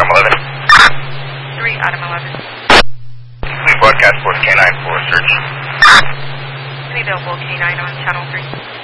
Adam 11. 3, Adam 11. Complete broadcast force K9 for search. Any available K9 on channel 3.